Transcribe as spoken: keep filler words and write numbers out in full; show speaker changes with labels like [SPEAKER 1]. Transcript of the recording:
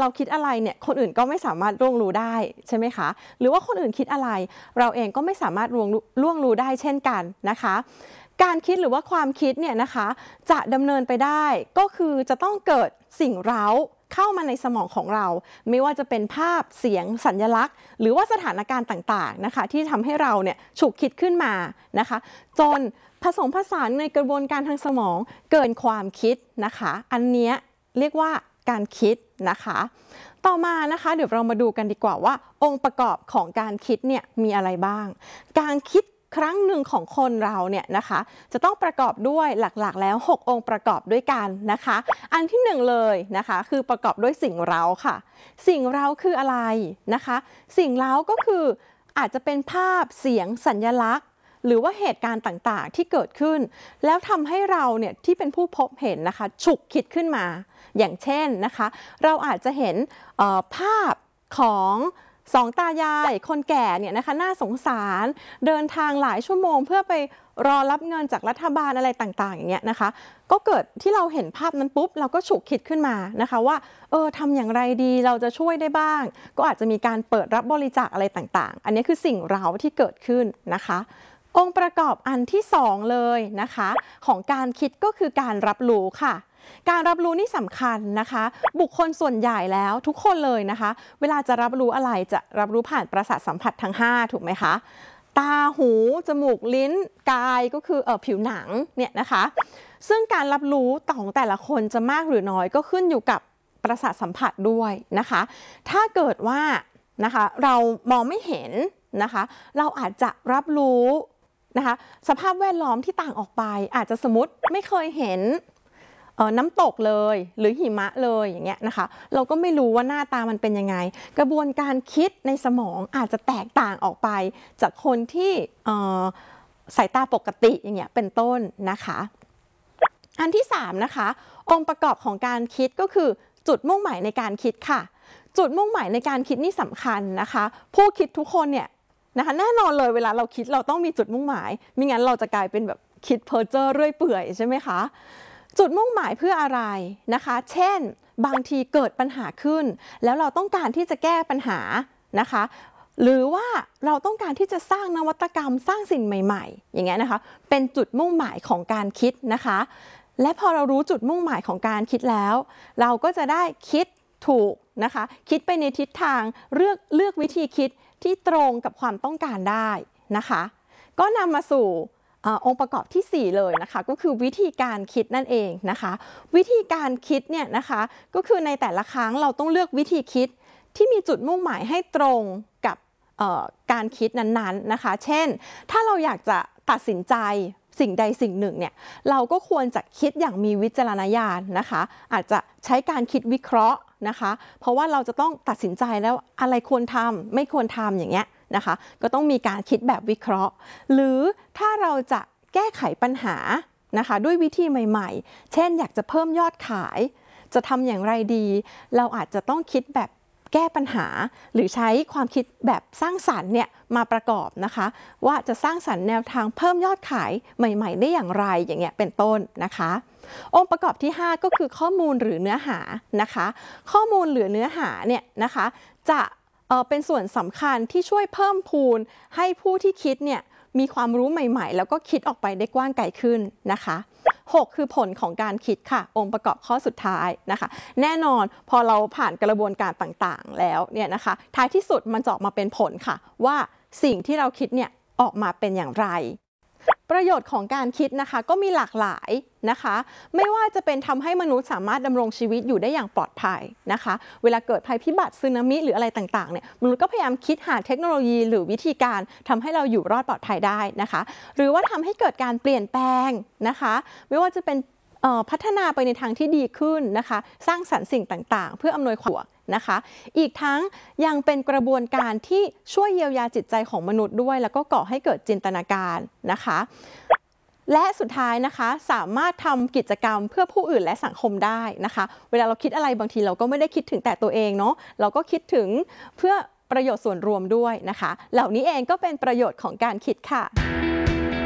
[SPEAKER 1] คิดอะไรเนี่ยคนอื่นก็ไม่สามารถล่วงรู้ได้ใช่ไหมคะหรือว่าคนอื่นคิดอะไรเราเองก็ไม่สามารถล่วงล่วงรู้ได้เช่นกันนะคะการคิดหรือว่าความคิดเนี่ยนะคะจะดำเนินไปได้ก็คือจะต้องเกิดสิ่งเร้าเข้ามาในสมองของเราไม่ว่าจะเป็นภาพเสียงสัญลักษณ์หรือว่าสถานการณ์ต่างๆนะคะที่ทำให้เราเนี่ยฉุกคิดขึ้นมานะคะจนผสมผสานในกระบวนการทางสมองเกินความคิดนะคะอันเนี้ยเรียกว่าการคิดนะคะต่อมานะคะเดี๋ยวเรามาดูกันดีกว่าว่าองค์ประกอบของการคิดเนี่ยมีอะไรบ้างการคิดครั้งหนึ่งของคนเราเนี่ยนะคะจะต้องประกอบด้วยหลักๆแล้วหกองค์ประกอบด้วยกันนะคะอันที่หนึ่งเลยนะคะคือประกอบด้วยสิ่งเร้าค่ะสิ่งเร้าคืออะไรนะคะสิ่งเร้าก็คืออาจจะเป็นภาพเสียงสัญลักษณ์หรือว่าเหตุการณ์ต่างๆที่เกิดขึ้นแล้วทำให้เราเนี่ยที่เป็นผู้พบเห็นนะคะฉุกคิดขึ้นมาอย่างเช่นนะคะเราอาจจะเห็นภาพของสองตายายคนแก่เนี่ยนะคะน่าสงสารเดินทางหลายชั่วโมงเพื่อไปรอรับเงินจากรัฐบาลอะไรต่างๆอย่างเงี้ยนะคะก็เกิดที่เราเห็นภาพนั้นปุ๊บเราก็ฉุกคิดขึ้นมานะคะว่าเออทำอย่างไรดีเราจะช่วยได้บ้างก็อาจจะมีการเปิดรับบริจาคอะไรต่างๆอันนี้คือสิ่งเร้าที่เกิดขึ้นนะคะองค์ประกอบอันที่สองเลยนะคะของการคิดก็คือการรับรู้ค่ะการรับรู้นี่สำคัญนะคะบุคคลส่วนใหญ่แล้วทุกคนเลยนะคะเวลาจะรับรู้อะไรจะรับรู้ผ่านประสาทสัมผัสทั้งห้าถูกไหมคะตาหูจมูกลิ้นกายก็คือเออผิวหนังเนี่ยนะคะซึ่งการรับรู้ของแต่ละคนจะมากหรือน้อยก็ขึ้นอยู่กับประสาทสัมผัสด้วยนะคะถ้าเกิดว่านะคะเรามองไม่เห็นนะคะเราอาจจะรับรู้นะคะสภาพแวดล้อมที่ต่างออกไปอาจจะสมมติไม่เคยเห็นน้ำตกเลยหรือหิมะเลยอย่างเงี้ยนะคะเราก็ไม่รู้ว่าหน้าตามันเป็นยังไงกระบวนการคิดในสมองอาจจะแตกต่างออกไปจากคนที่สายตาปกติอย่างเงี้ยเป็นต้นนะคะอันที่สามนะคะองค์ประกอบของการคิดก็คือจุดมุ่งหมายในการคิดค่ะจุดมุ่งหมายในการคิดนี่สำคัญนะคะผู้คิดทุกคนเนี่ยนะคะแน่นอนเลยเวลาเราคิดเราต้องมีจุดมุ่งหมายไม่งั้นเราจะกลายเป็นแบบคิดเพ้อเจ้อเรื่อยเปื่อยใช่ไหมคะจุดมุ่งหมายเพื่ออะไรนะคะเช่นบางทีเกิดปัญหาขึ้นแล้วเราต้องการที่จะแก้ปัญหานะคะหรือว่าเราต้องการที่จะสร้างนวัตกรรมสร้างสิ่งใหม่ๆอย่างเงี้ยนะคะเป็นจุดมุ่งหมายของการคิดนะคะและพอเรารู้จุดมุ่งหมายของการคิดแล้วเราก็จะได้คิดถูกนะคะคิดไปในทิศทางเลือกเลือกวิธีคิดที่ตรงกับความต้องการได้นะคะก็นำมาสู่องค์ประกอบที่สี่เลยนะคะก็คือวิธีการคิดนั่นเองนะคะวิธีการคิดเนี่ยนะคะก็คือในแต่ละครั้งเราต้องเลือกวิธีคิดที่มีจุดมุ่งหมายให้ตรงกับการคิดนั้นๆนะคะเช่นถ้าเราอยากจะตัดสินใจสิ่งใดสิ่งหนึ่งเนี่ยเราก็ควรจะคิดอย่างมีวิจารณญาณนะคะอาจจะใช้การคิดวิเคราะห์นะคะเพราะว่าเราจะต้องตัดสินใจแล้วอะไรควรทำไม่ควรทำอย่างเงี้ยนะคะก็ต้องมีการคิดแบบวิเคราะห์หรือถ้าเราจะแก้ไขปัญหานะคะด้วยวิธีใหม่ๆเช่นอยากจะเพิ่มยอดขายจะทำอย่างไรดีเราอาจจะต้องคิดแบบแก้ปัญหาหรือใช้ความคิดแบบสร้างสรรค์เนี่ยมาประกอบนะคะว่าจะสร้างสรรค์แนวทางเพิ่มยอดขายใหม่ๆได้อย่างไรอย่างเงี้ยเป็นต้นนะคะองค์ประกอบที่ห้าก็คือข้อมูลหรือเนื้อหานะคะข้อมูลหรือเนื้อหาเนี่ยนะคะจะเอ่อเป็นส่วนสำคัญที่ช่วยเพิ่มพูนให้ผู้ที่คิดเนี่ยมีความรู้ใหม่ๆแล้วก็คิดออกไปได้กว้างไกลขึ้นนะคะหกคือผลของการคิดค่ะองค์ประกอบข้อสุดท้ายนะคะแน่นอนพอเราผ่านกระบวนการต่างๆแล้วเนี่ยนะคะท้ายที่สุดมันจะออกมาเป็นผลค่ะว่าสิ่งที่เราคิดเนี่ยออกมาเป็นอย่างไรประโยชน์ของการคิดนะคะก็มีหลากหลายนะคะไม่ว่าจะเป็นทำให้มนุษย์สามารถดำรงชีวิตอยู่ได้อย่างปลอดภัยนะคะเวลาเกิดภัยพิบัติสึนามิหรืออะไรต่างๆเนี่ยมนุษย์ก็พยายามคิดหาเทคโนโลยีหรือวิธีการทำให้เราอยู่รอดปลอดภัยได้นะคะหรือว่าทำให้เกิดการเปลี่ยนแปลงนะคะไม่ว่าจะเป็นพัฒนาไปในทางที่ดีขึ้นนะคะสร้างสรรค์สิ่งต่างๆเพื่ออำนวยความนะคะอีกทั้งยังเป็นกระบวนการที่ช่วยเยียวยาจิตใจของมนุษย์ด้วยแล้วก็ก่อให้เกิดจินตนาการนะคะและสุดท้ายนะคะสามารถทำกิจกรรมเพื่อผู้อื่นและสังคมได้นะคะเวลาเราคิดอะไรบางทีเราก็ไม่ได้คิดถึงแต่ตัวเองเนาะเราก็คิดถึงเพื่อประโยชน์ส่วนรวมด้วยนะคะเหล่านี้เองก็เป็นประโยชน์ของการคิดค่ะ